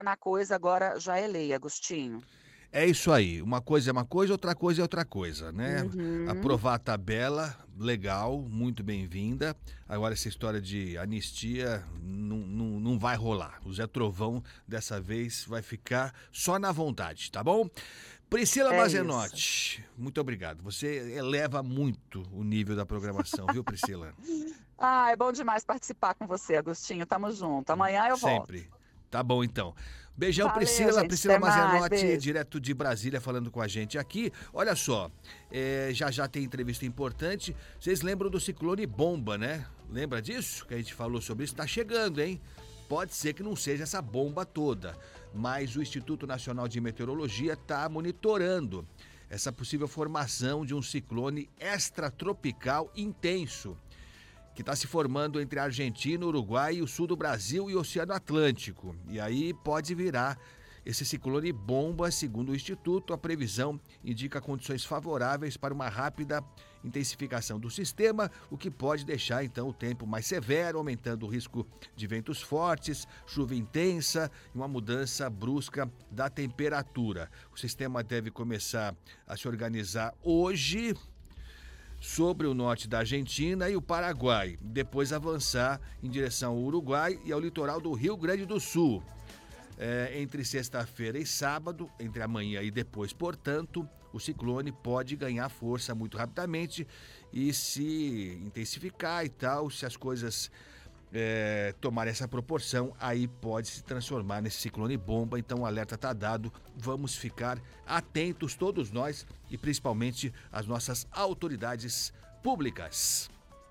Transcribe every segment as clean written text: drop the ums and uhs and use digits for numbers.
na coisa agora já é lei, Agostinho. É isso aí, uma coisa é uma coisa, outra coisa é outra coisa, né. Uhum. Aprovar a tabela, legal, muito bem-vinda. Agora essa história de anistia não vai rolar. O Zé Trovão, dessa vez, vai ficar só na vontade, tá bom? Priscila É isso. Mazenotti, muito obrigado. Você eleva muito o nível da programação, viu, Priscila? Ah, é bom demais participar com você, Agostinho. Tamo junto. Amanhã eu volto. Sempre. Tá bom, então. Beijão, Valeu, Priscila. gente. Priscila Até mais. Mazenotti, Beijo. direto de Brasília, falando com a gente aqui. Olha só, já já tem entrevista importante. Vocês lembram do ciclone bomba, né? Lembra disso? Que a gente falou sobre isso? Tá chegando, hein? Pode ser que não seja essa bomba toda, mas o Instituto Nacional de Meteorologia está monitorando essa possível formação de um ciclone extratropical intenso que está se formando entre a Argentina, o Uruguai e o sul do Brasil e o Oceano Atlântico. E aí pode virar esse ciclone bomba, segundo o Instituto. A previsão indica condições favoráveis para uma rápida intensificação do sistema, o que pode deixar então o tempo mais severo, aumentando o risco de ventos fortes, chuva intensa e uma mudança brusca da temperatura. O sistema deve começar a se organizar hoje sobre o norte da Argentina e o Paraguai, depois avançar em direção ao Uruguai e ao litoral do Rio Grande do Sul. Entre sexta-feira e sábado, entre amanhã e depois, portanto, o ciclone pode ganhar força muito rapidamente e se intensificar e tal, se as coisas tomar essa proporção, aí pode se transformar nesse ciclone bomba. Então o alerta está dado, vamos ficar atentos todos nós e principalmente as nossas autoridades públicas.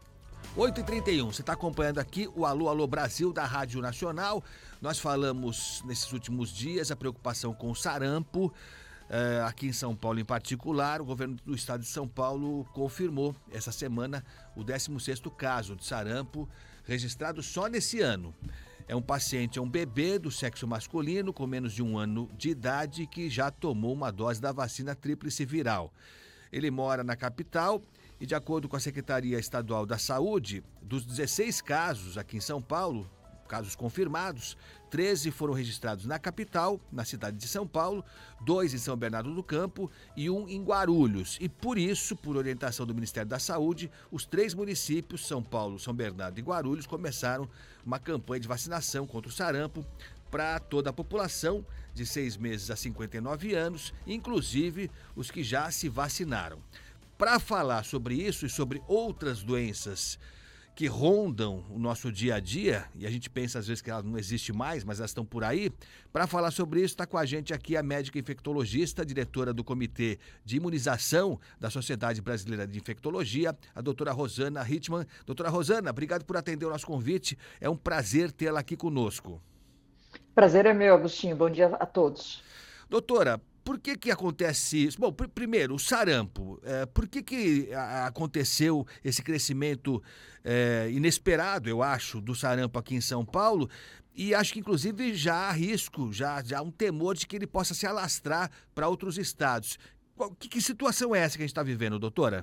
8h31, você está acompanhando aqui o Alô Alô Brasil da Rádio Nacional. Nós falamos nesses últimos dias a preocupação com o sarampo. Aqui em São Paulo em particular, o governo do estado de São Paulo confirmou essa semana o 16º caso de sarampo registrado só nesse ano. É um paciente, é um bebê do sexo masculino com menos de 1 ano de idade que já tomou uma dose da vacina tríplice viral. Ele mora na capital e, de acordo com a Secretaria Estadual da Saúde, dos 16 casos aqui em São Paulo, casos confirmados, 13 foram registrados na capital, na cidade de São Paulo, 2 em São Bernardo do Campo e 1 em Guarulhos. E por isso, por orientação do Ministério da Saúde, os 3 municípios, São Paulo, São Bernardo e Guarulhos, começaram uma campanha de vacinação contra o sarampo para toda a população de 6 meses a 59 anos, inclusive os que já se vacinaram. Para falar sobre isso e sobre outras doenças que rondam o nosso dia a dia, e a gente pensa às vezes que elas não existem mais, mas elas estão por aí. Para falar sobre isso, está com a gente aqui a médica infectologista, diretora do Comitê de Imunização da Sociedade Brasileira de Infectologia, a doutora Rosana Hittmann. Doutora Rosana, obrigado por atender o nosso convite. É um prazer tê-la aqui conosco. Prazer é meu, Agostinho. Bom dia a todos. Doutora, por que acontece isso? Bom, primeiro, o sarampo. Por que aconteceu esse crescimento inesperado, eu acho, do sarampo aqui em São Paulo? E acho que, inclusive, já há risco, já há um temor de que ele possa se alastrar para outros estados. Que situação é essa que a gente está vivendo, doutora?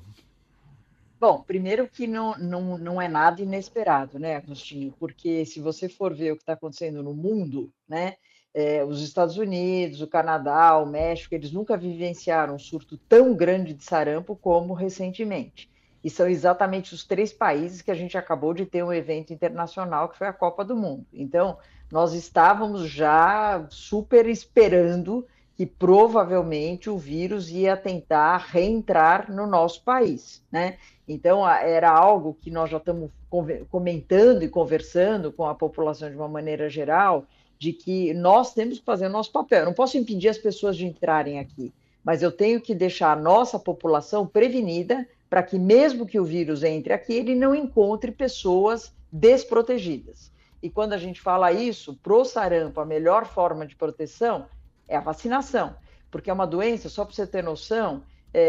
Bom, primeiro que não é nada inesperado, né, Agostinho? Porque se você for ver o que está acontecendo no mundo, né, os Estados Unidos, o Canadá, o México, eles nunca vivenciaram um surto tão grande de sarampo como recentemente. E são exatamente os 3 países que a gente acabou de ter um evento internacional, que foi a Copa do Mundo. Então, nós estávamos já super esperando que provavelmente o vírus ia tentar reentrar no nosso país, né? Então, era algo que nós já estamos comentando e conversando com a população de uma maneira geral, de que nós temos que fazer o nosso papel. Eu não posso impedir as pessoas de entrarem aqui, mas eu tenho que deixar a nossa população prevenida para que, mesmo que o vírus entre aqui, ele não encontre pessoas desprotegidas. E quando a gente fala isso, pro sarampo, a melhor forma de proteção é a vacinação, porque é uma doença, só para você ter noção,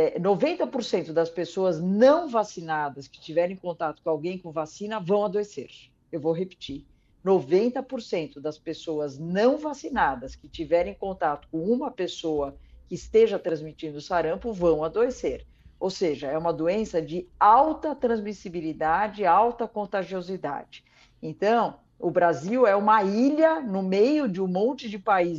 90% das pessoas não vacinadas que tiverem contato com alguém com vacina vão adoecer. Eu vou repetir. 90% das pessoas não vacinadas que tiverem contato com uma pessoa que esteja transmitindo sarampo vão adoecer. Ou seja, é uma doença de alta transmissibilidade, alta contagiosidade. Então, O Brasil é uma ilha no meio de um monte de países